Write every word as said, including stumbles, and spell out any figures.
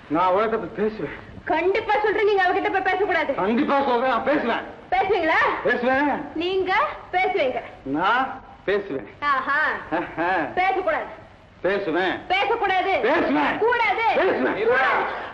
நான் அவகிட்ட பேசுவேன். கண்டிப்பா சொல்றேன், நீங்க அவகிட்ட போய் பேசக்கூடாது. கண்டிப்பா சொல்றேன், நான் பேசுவேன். பேசுவீங்களா? பேசுவேன். நீங்க பேசுவீங்க. நான் பேசுவேன். ஆஹா. பேசக்கூடாது. பேசுவேன். பேசக்கூடாது. பேசுவேன். கூடாது. பேசுவேன்.